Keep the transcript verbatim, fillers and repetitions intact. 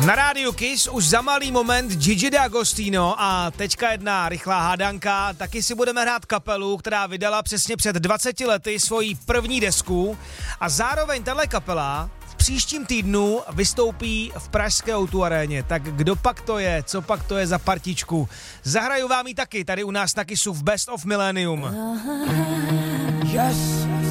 Na rádiu Kiss už za malý moment Gigi D'Agostino a teďka jedna rychlá hádanka. Taky si budeme hrát kapelu, která vydala přesně před dvaceti lety svoji první desku a zároveň tahle kapela v příštím týdnu vystoupí v pražské O dva aréně. Tak kdo pak to je, co pak to je za partičku? Zahraju vám ji taky tady u nás na Kissu v Best of Millennium. Yes,